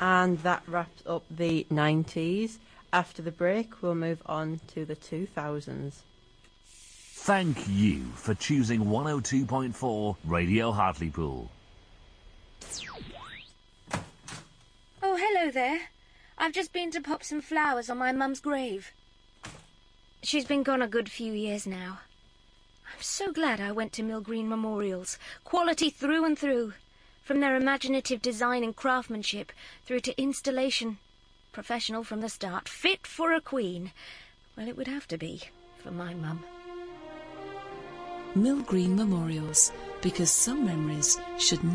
And that wraps up the 90s. After the break, we'll move on to the 2000s. Thank you for choosing 102.4 Radio Hartlepool. Oh, hello there. I've just been to pop some flowers on my mum's grave. She's been gone a good few years now. I'm so glad I went to Mill Green Memorials. Quality through and through. From their imaginative design and craftsmanship through to installation. Professional from the start. Fit for a queen. Well, it would have to be for my mum. Mill Green Memorials, because some memories should